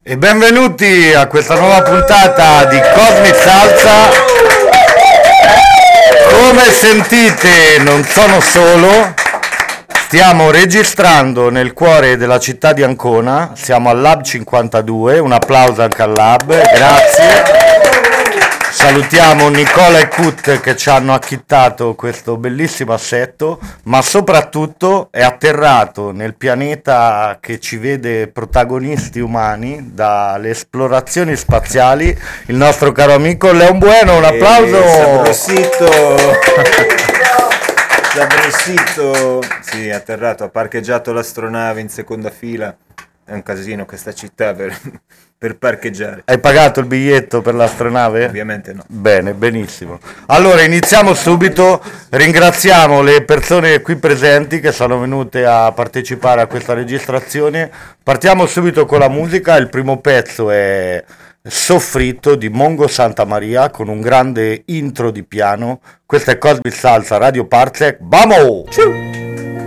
E benvenuti a questa nuova puntata di Cosmic Salsa. Come sentite, non sono solo, stiamo registrando nel cuore della città di Ancona, siamo al Lab 52, un applauso anche al Lab, grazie. Salutiamo Nicola e Kut che ci hanno acchittato questo bellissimo assetto, ma soprattutto è atterrato nel pianeta che ci vede protagonisti umani dalle esplorazioni spaziali, il nostro caro amico Leon Bueno, un applauso! Sabrosito, sì, è atterrato, ha parcheggiato l'astronave in seconda fila, è un casino questa città per parcheggiare. Hai pagato il biglietto per l'astronave? Ovviamente no. Bene, benissimo. Allora iniziamo subito, ringraziamo le persone qui presenti che sono venute a partecipare a questa registrazione. Partiamo subito con la musica, il primo pezzo è Soffritto di Mongo Santamaria con un grande intro di piano. Questa è Cosmic Salsa Radio Parsec, vamo! Ciao!